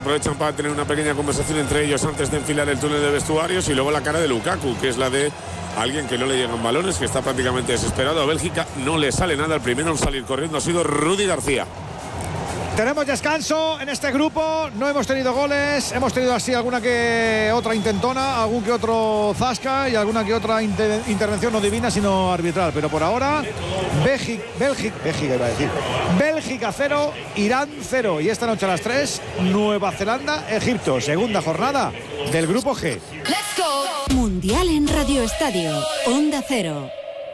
Aprovechan para tener una pequeña conversación entre ellos antes de enfilar el túnel de vestuarios, y luego la cara de Lukaku, que es la de alguien que no le llegan balones, que está prácticamente desesperado. A Bélgica no le sale nada. El primero en salir corriendo ha sido Rudi García. Tenemos descanso en este grupo, no hemos tenido goles, hemos tenido así alguna que otra intentona, algún que otro zasca y alguna que otra intervención no divina sino arbitral, pero por ahora Bélgica 0, Irán 0, y esta noche a las 3 Nueva Zelanda, Egipto, segunda jornada del grupo G. Let's go. Mundial en Radio Estadio, Onda Cero.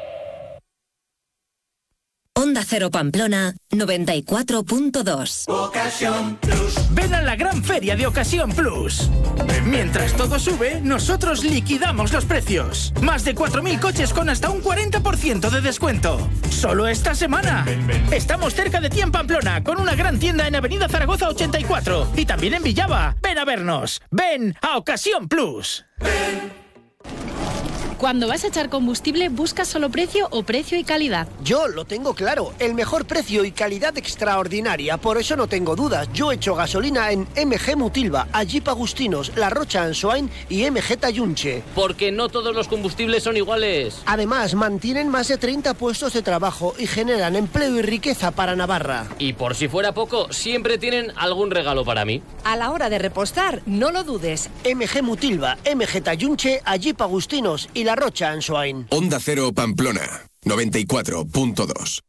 Onda Cero Pamplona 94.2. Ocasión Plus. Ven a la gran feria de Ocasión Plus. Mientras todo sube, nosotros liquidamos los precios. Más de 4.000 coches con hasta un 40% de descuento. Solo esta semana. Estamos cerca de ti en Pamplona, con una gran tienda en Avenida Zaragoza 84. Y también en Villava. Ven a vernos. Ven a Ocasión Plus. Ven. Cuando vas a echar combustible, ¿buscas solo precio o precio y calidad? Yo lo tengo claro, el mejor precio y calidad extraordinaria, por eso no tengo dudas. Yo echo gasolina en MG Mutilva, Jeep Agustinos, La Rocha Ansoain y MG Tayunche. Porque no todos los combustibles son iguales. Además, mantienen más de 30 puestos de trabajo y generan empleo y riqueza para Navarra. Y por si fuera poco, siempre tienen algún regalo para mí. A la hora de repostar, no lo dudes. MG Mutilva, MG Tayunche, Jeep Agustinos y La Rocha Ansoain. Onda Cero Pamplona 94.2.